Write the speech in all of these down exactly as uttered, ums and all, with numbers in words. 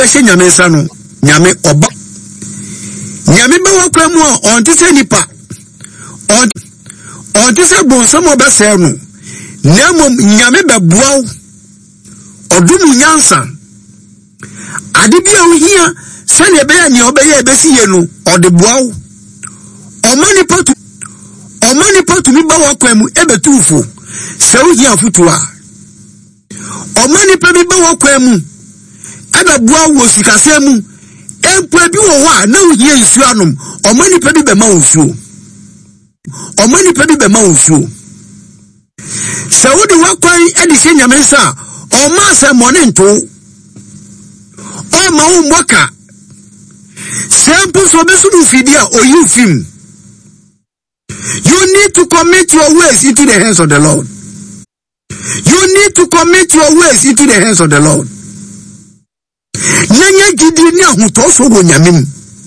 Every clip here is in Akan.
be she nyame nsa no nyame oba nyame be wo kwa mu on ti se nipa on on ti se bon samo be se no nemom nyame be boaw odum nyansa ade bia wo hia se ne be ya ne obeye be si ye no ode boaw omani patu omani patu mi ba wo kwa mu ebetufo se wo hia futua omani pe mi ba wo kwa mu ebe boaw wo sikase mu empwe bi wo wa na wo hia nsu anom omani pe bi be ma nsu omani pe bi be ma nsu se wo de wakwan edi se nyame sa o ma se monento o ma wo mboka simple so be sunu fidia o you film. You need to commit your ways into the hands of the Lord. You need to commit your ways into the hands of the Lord. Nanya gidi ni ahuto so wo nyamem.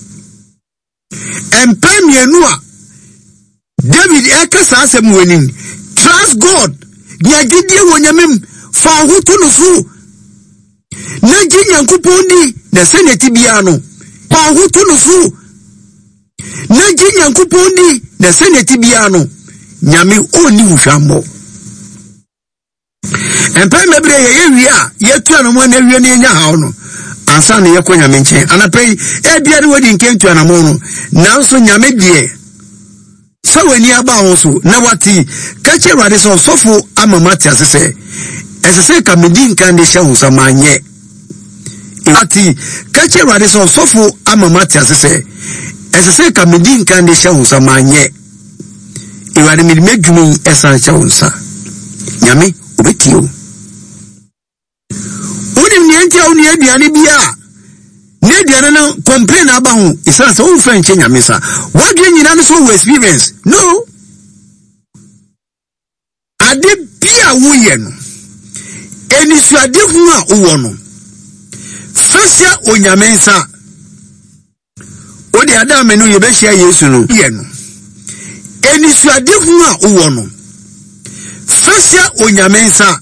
Empem yenua David ekasa asem wenin. Trust God. Nya gidi wo nyamem fa ahuto no so. Na gi Nyankopon di na seneti bia no. Fa ahuto no so. Na gi Nyankopon di na seneti bia no. Nyame oni wuhwambo. Empem mebre ye ye wi a ye tu anomo na wi na nya hawo no. Ansa na ye ko nyame nchen anapei e bia de wodi nkentu anamo no nanso nyame die saweni aba ho so na wati ka che wade so sofo amamati asese esese ka medi nkan de hye ho samanye wati ka che wade so sofo amamati asese esese ka medi nkan de hye ho samanye iwade mi medwumi esan hye ho sa nyame obetio Uni niente au ni ediane bia. Ne ediane na complain aba ho. Isa so wo fan che nyame sa. What do you need so experience? No. Ade bia wo ye no. Eni su ade hu a wo no. Fasia onyame nsa. Odi adam no ye be hia Yesu no. Ye no. Eni su ade hu a wo no. Fasia onyame nsa.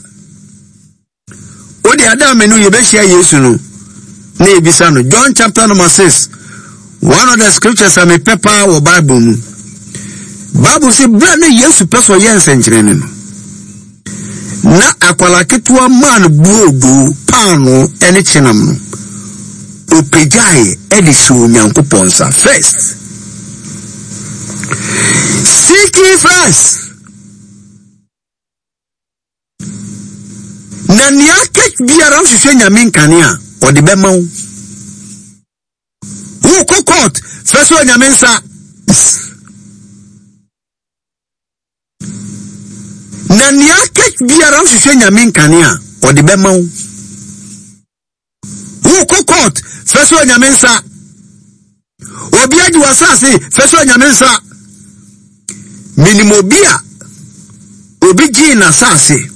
Odi adam no ye be hia Yesu no. Na ebisa no John chapter number six. One of the scriptures am a paper or Bible. Bible say bra na Yesu peso ye nsenkyerene no. Na akwala ketua man buodu pano ene chenam no. Opejai edisu Nyankopon sa first. Seek ye first. Na niake biara hwehwe nyame nkania odi bema wo wo kokot feso nyame nsa na niake biara hwehwe nyame nkania odi bema wo wo kokot feso nyame nsa obi adi wasase feso nyame nsa minimobia obi gi na sase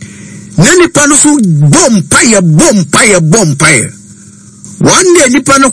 nani pano so bom paye bom paye bom paye one day ni pano